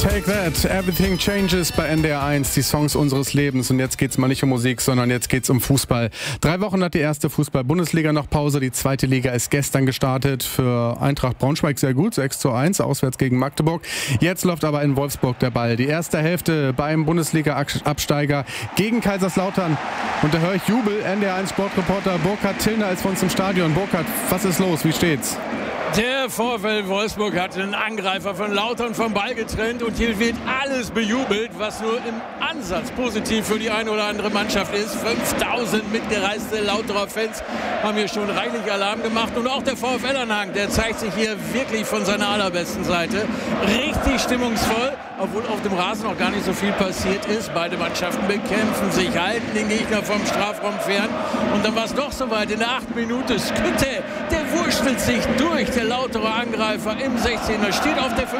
Take That, Everything Changes bei NDR 1, die Songs unseres Lebens. Und jetzt geht's mal nicht um Musik, sondern jetzt geht's um Fußball. 3 Wochen hat die erste Fußball-Bundesliga noch Pause. Die zweite Liga ist gestern gestartet. Für Eintracht Braunschweig sehr gut, 6:1, auswärts gegen Magdeburg. Jetzt läuft aber in Wolfsburg der Ball. Die erste Hälfte beim Bundesliga-Absteiger gegen Kaiserslautern. Und da höre ich Jubel. NDR 1 Sportreporter Burkhard Tillner ist von uns im Stadion. Burkhard, was ist los? Wie steht's? Der VfL Wolfsburg hat den Angreifer von Lautern vom Ball getrennt und hier wird alles bejubelt, was nur im Ansatz positiv für die eine oder andere Mannschaft ist. 5000 mitgereiste Lauterer Fans haben hier schon reichlich Alarm gemacht und auch der VfL Anhang, der zeigt sich hier wirklich von seiner allerbesten Seite. Richtig stimmungsvoll, obwohl auf dem Rasen noch gar nicht so viel passiert ist. Beide Mannschaften bekämpfen sich, halten den Gegner vom Strafraum fern und dann war es doch soweit in der 8. Minute. Skütte, der wurschtelt sich durch. Der Lauterer Angreifer im 16er steht auf der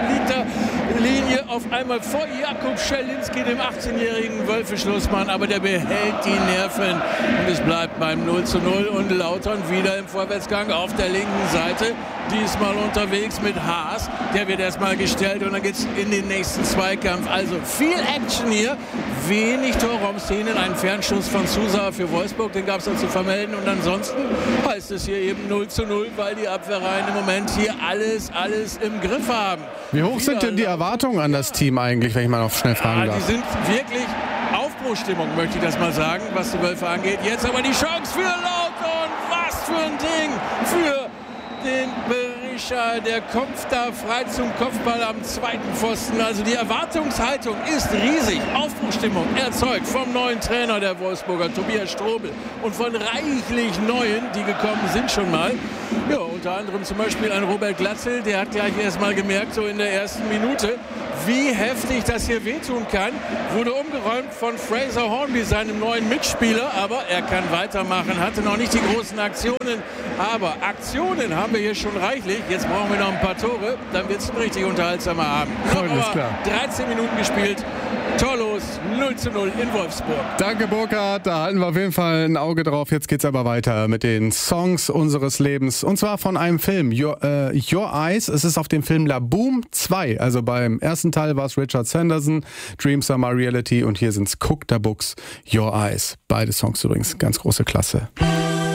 5-Meter-Linie auf einmal vor Jakub Schelinski, dem 18-jährigen Wölfe-Schlussmann, aber der behält die Nerven und es bleibt beim 0:0 und Lautern wieder im Vorwärtsgang auf der linken Seite, diesmal unterwegs mit Haas, der wird erstmal gestellt und dann geht's in den nächsten Zweikampf, also viel Action hier, wenig Torraumszenen, ein Fernschuss von Sousa für Wolfsburg, den gab es da zu vermelden und ansonsten heißt es hier eben 0:0, weil die Abwehrreihen im Moment hier alles im Griff haben. Wie hoch sind denn die Erwartungen an das Team eigentlich, wenn ich mal noch schnell fragen darf? Die sind wirklich Aufbruchstimmung, möchte ich das mal sagen, was die Wölfe angeht. Jetzt aber die Chance für Lautern. Was für ein Ding für den Berisha. Der kommt da frei zum Kopfball am zweiten Pfosten. Also die Erwartungshaltung ist riesig. Aufbruchstimmung erzeugt vom neuen Trainer der Wolfsburger, Tobias Strobel. Und von reichlich Neuen, die gekommen sind schon mal. Ja, unter anderem zum Beispiel ein Robert Glatzel. Der hat gleich erst mal gemerkt, so in der ersten Minute, wie heftig das hier wehtun kann. Wurde umgeräumt von Fraser Hornby, seinem neuen Mitspieler. Aber er kann weitermachen, hatte noch nicht die großen Aktionen. Aber Aktionen haben wir hier schon reichlich. Jetzt brauchen wir noch ein paar Tore. Dann wird es ein richtig unterhaltsamer Abend. Folgendes, klar. 13 Minuten gespielt. Torlos, 0:0 in Wolfsburg. Danke, Burkhard. Da halten wir auf jeden Fall ein Auge drauf. Jetzt geht's aber weiter mit den Songs unseres Lebens. Und zwar von einem Film, Your Eyes. Es ist auf dem Film La Boom 2. Also beim ersten Teil war es Richard Sanderson, Dreams Are My Reality. Und hier sind's Cook the Books, Your Eyes. Beide Songs übrigens ganz große Klasse.